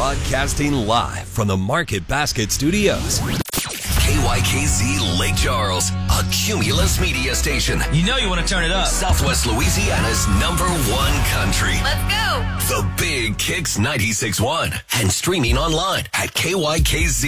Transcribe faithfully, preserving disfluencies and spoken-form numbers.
Broadcasting live from the Market Basket Studios. K Y K Z Lake Charles, a Cumulus media station. You know you want to turn it up. Southwest Louisiana's number one country. Let's go. The Big Kicks ninety-six point one and streaming online at K Y K Z.